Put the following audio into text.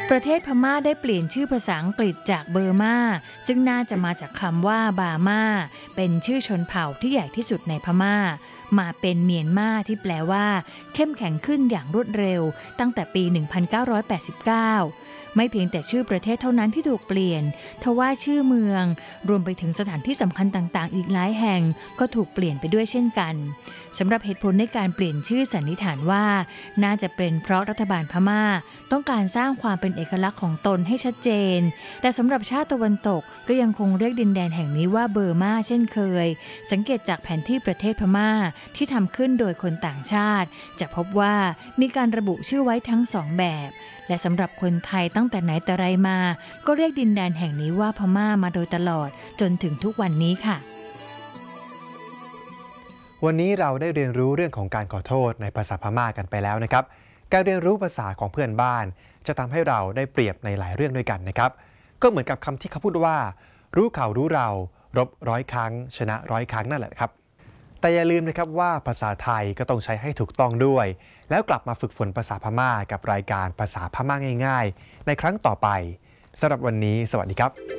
ประเทศพม่าได้เปลี่ยนชื่อภาษาอังกฤษจากเบอร์มาซึ่งน่าจะมาจากคำว่าบาม่าเป็นชื่อชนเผ่าที่ใหญ่ที่สุดในพม่ามาเป็นเมียนมาที่แปลว่าเข้มแข็งขึ้นอย่างรวดเร็วตั้งแต่ปี 1989 ไม่เพียงแต่ชื่อประเทศเท่านั้นที่ถูกเปลี่ยนทว่าชื่อเมืองรวมไปถึงสถานที่สำคัญต่างๆอีกหลายแห่งก็ถูกเปลี่ยนไปด้วยเช่นกันสำหรับเหตุผลในการเปลี่ยนชื่อสันนิษฐานว่าน่าจะเป็นเพราะรัฐบาลพม่าต้องการสร้างความเป็นเอกลักษณ์ของตนให้ชัดเจนแต่สำหรับชาติตะวันตกก็ยังคงเรียกดินแดนแห่งนี้ว่าเบอร์มาเช่นเคยสังเกตจากแผนที่ประเทศพม่าที่ทำขึ้นโดยคนต่างชาติจะพบว่ามีการระบุชื่อไว้ทั้งสองแบบและสำหรับคนไทยตั้งแต่ไหนแต่ไรมาก็เรียกดินแดนแห่งนี้ว่าพม่ามาโดยตลอดจนถึงทุกวันนี้ค่ะวันนี้เราได้เรียนรู้เรื่องของการขอโทษในภาษาพม่ากันไปแล้วนะครับการเรียนรู้ภาษาของเพื่อนบ้านจะทำให้เราได้เปรียบในหลายเรื่องด้วยกันนะครับก็เหมือนกับคำที่เขาพูดว่ารู้เขารู้เรารบ100 ครั้งชนะ100 ครั้งนั่นแหละครับแต่อย่าลืมนะครับว่าภาษาไทยก็ต้องใช้ให้ถูกต้องด้วยแล้วกลับมาฝึกฝนภาษาพม่ากับรายการภาษาพม่าง่ายๆในครั้งต่อไปสำหรับวันนี้สวัสดีครับ